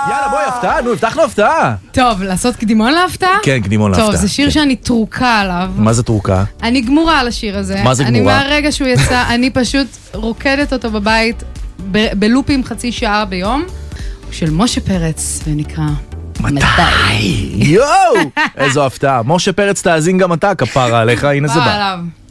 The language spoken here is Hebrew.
יאללה, בואי, הפתעה, נו, הבטחנו הפתעה. טוב, לעשות קדימון להפתעה? כן, קדימון להפתעה. טוב, זה שיר שאני תרוקה עליו. מה זה תרוקה? אני גמורה על השיר הזה. מה זה גמורה? אני מהרגע שהוא יצא, אני פשוט רוקדת אותו בבית, בלופים חצי שעה ביום, של משה פרץ, ונקרא... מתי? יואו! איזו הפתעה. משה פרץ תאזין גם אתה, כפרה עליך, הנה זה בא.